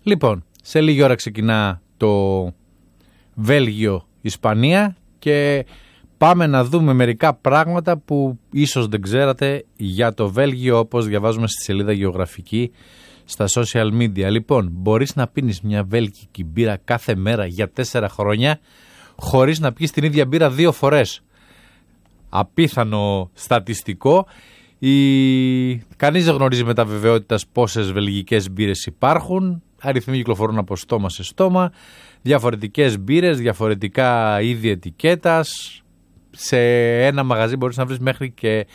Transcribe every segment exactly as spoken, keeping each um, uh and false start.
Λοιπόν, σε λίγη ώρα ξεκινά το Βέλγιο-Ισπανία και πάμε να δούμε μερικά πράγματα που ίσως δεν ξέρατε για το Βέλγιο, όπως διαβάζουμε στη σελίδα γεωγραφική στα social media. Λοιπόν, μπορείς να πίνεις μια βέλγικη μπύρα κάθε μέρα για τέσσερα χρόνια χωρίς να πιεις την ίδια μπύρα δύο φορές. Απίθανο στατιστικό. Η... Κανείς δεν γνωρίζει με τα βεβαιότητας πόσες βελγικές μπύρες υπάρχουν. Αριθμοί κυκλοφορούν από στόμα σε στόμα. Διαφορετικές μπύρες, διαφορετικά είδη ετικέτας. Σε ένα μαγαζί μπορείς να βρεις μέχρι και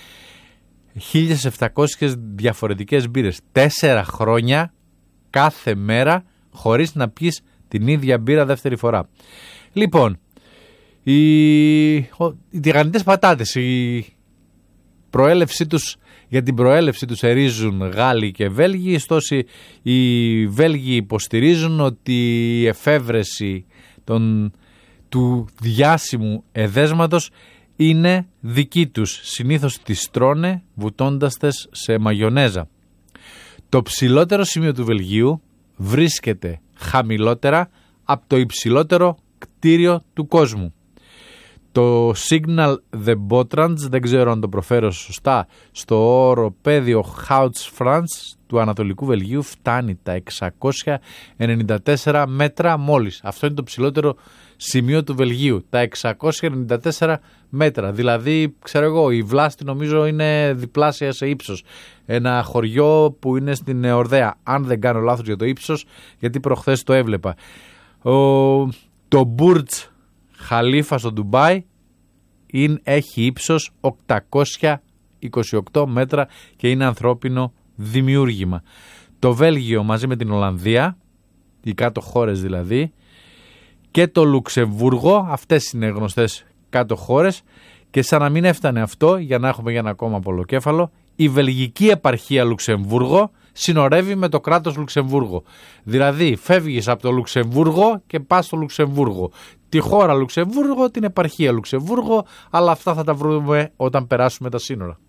χίλιες επτακόσιες διαφορετικές μπύρες. Τέσσερα χρόνια κάθε μέρα χωρίς να πιεις την ίδια μπύρα δεύτερη φορά. Λοιπόν, οι, οι τηγανιτές πατάτες, η προέλευσή τους, για την προέλευση τους ερίζουν Γάλλοι και Βέλγοι, ωστόσο οι Βέλγοι υποστηρίζουν ότι η εφεύρεση των, του διάσημου εδέσματος είναι δική τους. Συνήθως τις τρώνε βουτώντας τες σε μαγιονέζα. Το ψηλότερο σημείο του Βελγίου βρίσκεται χαμηλότερα από το υψηλότερο κτίριο του κόσμου. Το Signal The Botrands, δεν ξέρω αν το προφέρω σωστά, στο οροπέδιο Houts France του Ανατολικού Βελγίου φτάνει τα εξακόσια ενενήντα τέσσερα μέτρα μόλις. Αυτό είναι το ψηλότερο σημείο του Βελγίου, τα εξακόσια ενενήντα τέσσερα μέτρα. Δηλαδή, ξέρω εγώ, η Βλάστη νομίζω είναι διπλάσια σε ύψος. Ένα χωριό που είναι στην Ορδέα, αν δεν κάνω λάθος για το ύψος, γιατί προχθές το έβλεπα. Ο, το Burj Khalifa στο Ντουμπάι είναι, έχει ύψος οκτακόσια είκοσι οκτώ μέτρα και είναι ανθρώπινο δημιούργημα. Το Βέλγιο μαζί με την Ολλανδία, οι κάτω χώρες δηλαδή, και το Λουξεμβούργο, αυτές είναι γνωστές κάτω χώρες, και σαν να μην έφτανε αυτό, για να έχουμε για ένα ακόμα πολλοκέφαλο, η βελγική επαρχία Λουξεμβούργο συνορεύει με το κράτος Λουξεμβούργο. Δηλαδή φεύγεις από το Λουξεμβούργο και πας στο Λουξεμβούργο. Τη χώρα Λουξεμβούργο, την επαρχία Λουξεμβούργο, αλλά αυτά θα τα βρούμε όταν περάσουμε τα σύνορα.